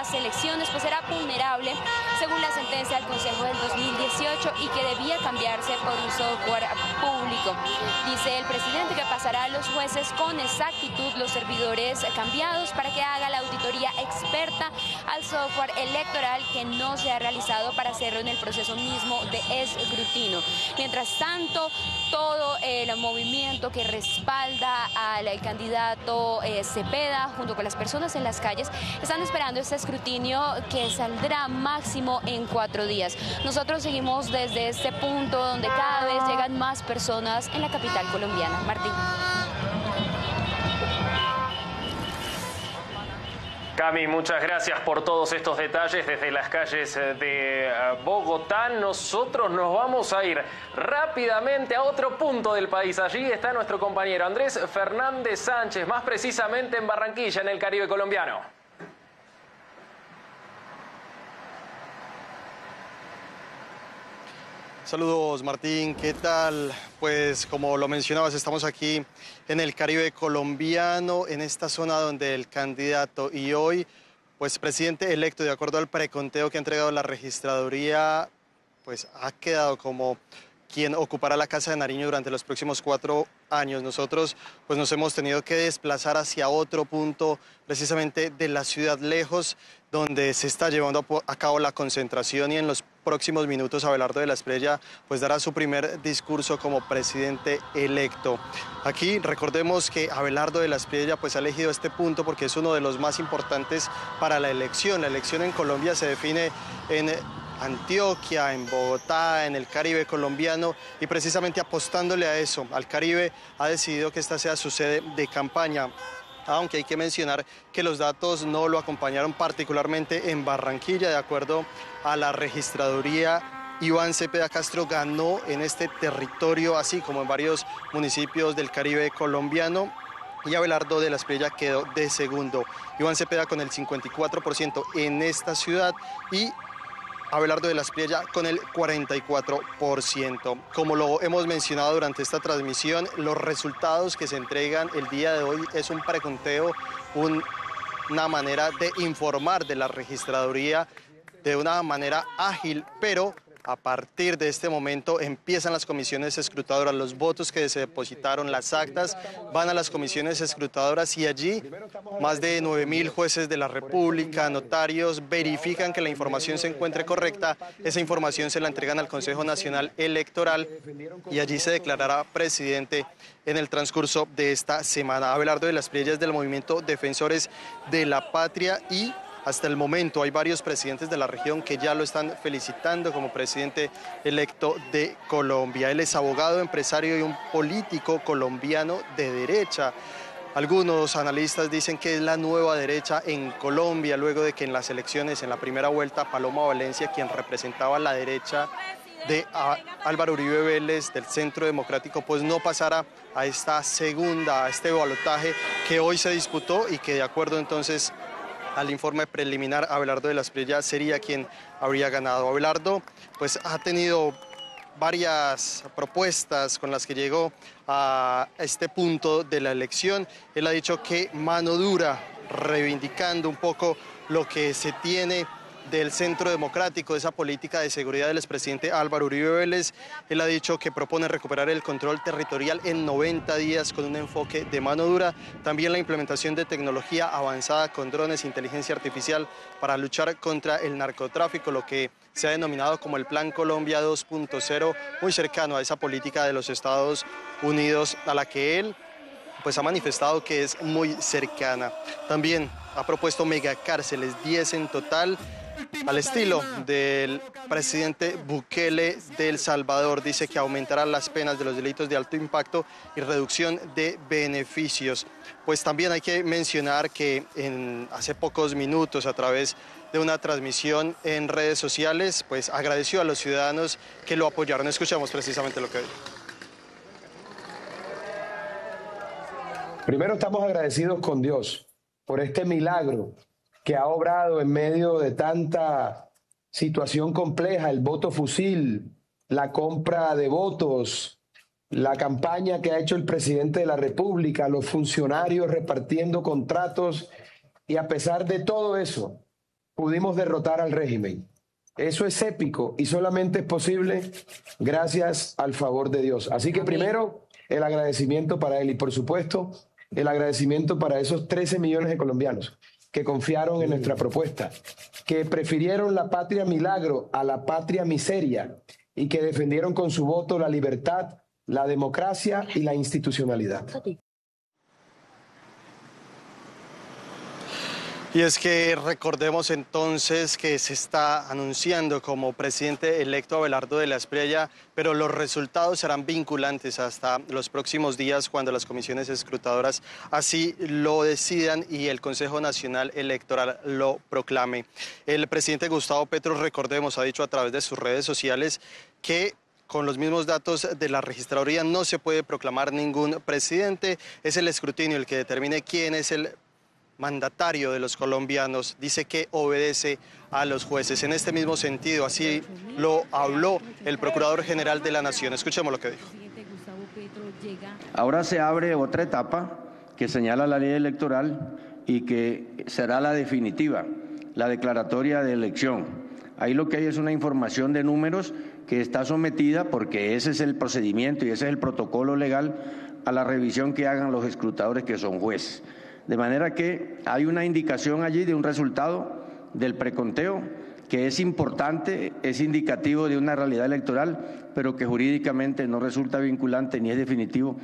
las elecciones pues era vulnerable según la sentencia del Consejo del 2018 y que debía cambiarse por un software público. Dice el presidente que pasará a los jueces con exactitud los servidores cambiados para que haga la auditoría experta al software electoral que no se ha realizado para hacerlo en el proceso mismo de escrutinio. Mientras tanto, todo el movimiento que respalda al candidato Cepeda, junto con las personas en las calles, están esperando este escrutinio que saldrá máximo en 4 días. Nosotros seguimos desde este punto donde cada vez llegan más personas en la capital colombiana. Martín. Cami, muchas gracias por todos estos detalles desde las calles de Bogotá. Nosotros nos vamos a ir rápidamente a otro punto del país. Allí está nuestro compañero Andrés Fernández Sánchez, más precisamente en Barranquilla, en el Caribe colombiano. Saludos Martín, ¿qué tal? Pues como lo mencionabas, estamos aquí en el Caribe colombiano, en esta zona donde el candidato y hoy, pues presidente electo, de acuerdo al preconteo que ha entregado la registraduría, pues ha quedado como quien ocupará la Casa de Nariño durante los próximos 4 años. Nosotros pues nos hemos tenido que desplazar hacia otro punto precisamente de la ciudad, lejos, donde se está llevando a cabo la concentración, y en los próximos minutos Abelardo de la Espriella pues dará su primer discurso como presidente electo. Aquí recordemos que Abelardo de la Espriella pues ha elegido este punto porque es uno de los más importantes para la elección. La elección en Colombia se define en Antioquia, en Bogotá, en el Caribe colombiano, y precisamente apostándole a eso, al Caribe, ha decidido que esta sea su sede de campaña. Aunque hay que mencionar que los datos no lo acompañaron particularmente en Barranquilla. De acuerdo a la registraduría, Iván Cepeda Castro ganó en este territorio, así como en varios municipios del Caribe colombiano, y Abelardo de la Espriella quedó de segundo. Iván Cepeda con el 54% en esta ciudad y Abelardo de la Espriella con el 44%. Como lo hemos mencionado durante esta transmisión, los resultados que se entregan el día de hoy es un preconteo, una manera de informar de la registraduría de una manera ágil, pero a partir de este momento empiezan las comisiones escrutadoras. Los votos que se depositaron, las actas, van a las comisiones escrutadoras y allí más de 9.000 jueces de la República, notarios, verifican que la información se encuentre correcta. Esa información se la entregan al Consejo Nacional Electoral y allí se declarará presidente en el transcurso de esta semana. Abelardo de la Espriella es del movimiento Defensores de la Patria y hasta el momento hay varios presidentes de la región que ya lo están felicitando como presidente electo de Colombia. Él es abogado, empresario y un político colombiano de derecha. Algunos analistas dicen que es la nueva derecha en Colombia, luego de que en las elecciones, en la primera vuelta, Paloma Valencia, quien representaba la derecha de Álvaro Uribe Vélez del Centro Democrático, pues no pasara a este balotaje que hoy se disputó y que, de acuerdo entonces al informe preliminar, Abelardo de la Espriella sería quien habría ganado. Abelardo pues ha tenido varias propuestas con las que llegó a este punto de la elección. Él ha dicho que mano dura, reivindicando un poco lo que se tiene del Centro Democrático, de esa política de seguridad del expresidente Álvaro Uribe Vélez. Él ha dicho que propone recuperar el control territorial en 90 días con un enfoque de mano dura. También la implementación de tecnología avanzada con drones e inteligencia artificial para luchar contra el narcotráfico, lo que se ha denominado como el Plan Colombia 2.0, muy cercano a esa política de los Estados Unidos a la que él pues ha manifestado que es muy cercana. También ha propuesto megacárceles, 10 en total, al estilo del presidente Bukele de El Salvador. Dice que aumentará las penas de los delitos de alto impacto y reducción de beneficios. Pues también hay que mencionar que hace pocos minutos, a través de una transmisión en redes sociales, pues agradeció a los ciudadanos que lo apoyaron. Escuchamos precisamente lo que dijo. Primero, estamos agradecidos con Dios por este milagro que ha obrado en medio de tanta situación compleja, el voto fusil, la compra de votos, la campaña que ha hecho el presidente de la República, los funcionarios repartiendo contratos, y a pesar de todo eso, pudimos derrotar al régimen. Eso es épico y solamente es posible gracias al favor de Dios. Así que primero, el agradecimiento para él y por supuesto, el agradecimiento para esos 13 millones de colombianos que confiaron en nuestra propuesta, que prefirieron la patria milagro a la patria miseria y que defendieron con su voto la libertad, la democracia y la institucionalidad. Y es que recordemos entonces que se está anunciando como presidente electo Abelardo de la Espriella, pero los resultados serán vinculantes hasta los próximos días cuando las comisiones escrutadoras así lo decidan y el Consejo Nacional Electoral lo proclame. El presidente Gustavo Petro, recordemos, ha dicho a través de sus redes sociales que con los mismos datos de la registraduría no se puede proclamar ningún presidente, es el escrutinio el que determine quién es el mandatario de los colombianos, dice que obedece a los jueces. En este mismo sentido, así lo habló el Procurador General de la Nación. Escuchemos lo que dijo. Ahora se abre otra etapa que señala la ley electoral y que será la definitiva, la declaratoria de elección. Ahí lo que hay es una información de números que está sometida, porque ese es el procedimiento y ese es el protocolo legal, a la revisión que hagan los escrutadores que son jueces. De manera que hay una indicación allí de un resultado del preconteo que es importante, es indicativo de una realidad electoral, pero que jurídicamente no resulta vinculante ni es definitivo.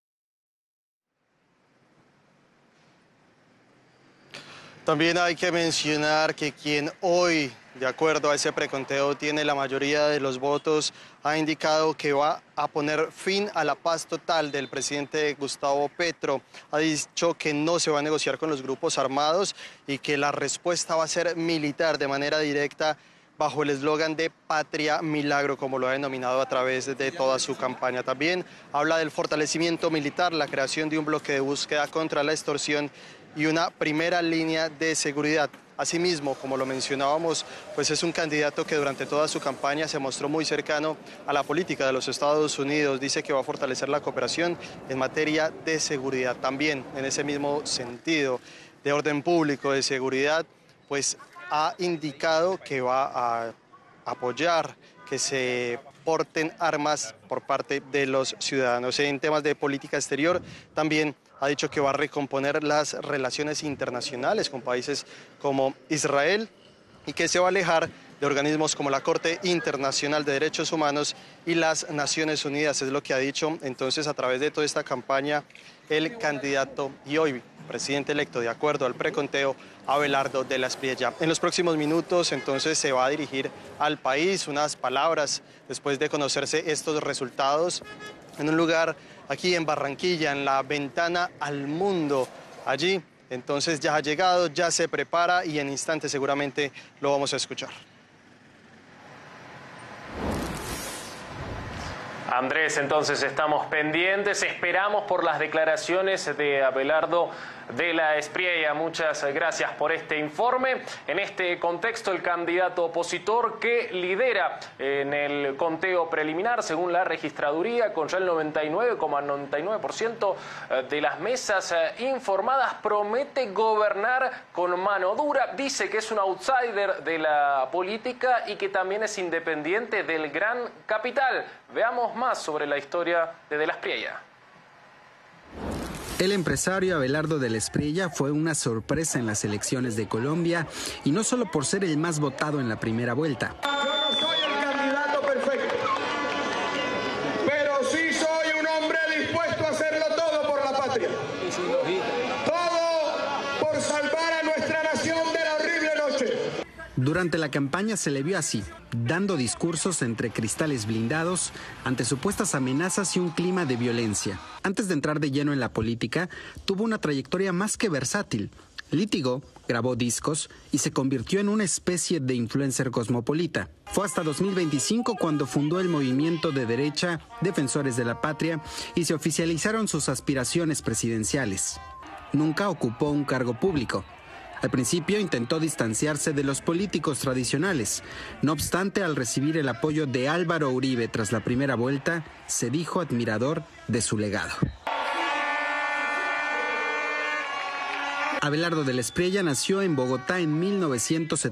También hay que mencionar que quien hoy, de acuerdo a ese preconteo, tiene la mayoría de los votos, ha indicado que va a poner fin a la paz total del presidente Gustavo Petro. Ha dicho que no se va a negociar con los grupos armados y que la respuesta va a ser militar de manera directa bajo el eslogan de Patria Milagro, como lo ha denominado a través de toda su campaña. También habla del fortalecimiento militar, la creación de un bloque de búsqueda contra la extorsión y una primera línea de seguridad. Asimismo, como lo mencionábamos, pues es un candidato que durante toda su campaña se mostró muy cercano a la política de los Estados Unidos. Dice que va a fortalecer la cooperación en materia de seguridad. También, en ese mismo sentido, de orden público, de seguridad, pues ha indicado que va a apoyar que se porten armas por parte de los ciudadanos. En temas de política exterior, también ha dicho que va a recomponer las relaciones internacionales con países como Israel y que se va a alejar de organismos como la Corte Internacional de Derechos Humanos y las Naciones Unidas. Es lo que ha dicho entonces a través de toda esta campaña el candidato y hoy presidente electo, de acuerdo al preconteo, Abelardo de la Espriella. En los próximos minutos entonces se va a dirigir al país unas palabras después de conocerse estos resultados en un lugar aquí en Barranquilla, en la Ventana al Mundo. Allí entonces ya ha llegado, ya se prepara y en instantes seguramente lo vamos a escuchar. Andrés, entonces estamos pendientes, esperamos por las declaraciones de Abelardo de la Espriella. Muchas gracias por este informe. En este contexto, el candidato opositor que lidera en el conteo preliminar, según la registraduría, con ya el 99,99% de las mesas informadas, promete gobernar con mano dura. Dice que es un outsider de la política y que también es independiente del gran capital. Veamos más sobre la historia de la Espriella. El empresario Abelardo de la Espriella fue una sorpresa en las elecciones de Colombia, y no solo por ser el más votado en la primera vuelta. Yo no soy el candidato perfecto, pero sí soy un hombre dispuesto a hacerlo todo por la patria. Todo por salvar a nuestra nación de la horrible noche. Durante la campaña se le vio así, dando discursos entre cristales blindados ante supuestas amenazas y un clima de violencia. Antes de entrar de lleno en la política, tuvo una trayectoria más que versátil. Litigó, grabó discos y se convirtió en una especie de influencer cosmopolita. Fue hasta 2025 cuando fundó el movimiento de derecha Defensores de la Patria y se oficializaron sus aspiraciones presidenciales. Nunca ocupó un cargo público. Al principio intentó distanciarse de los políticos tradicionales. No obstante, al recibir el apoyo de Álvaro Uribe tras la primera vuelta, se dijo admirador de su legado. Abelardo de la Espriella nació en Bogotá en 1970.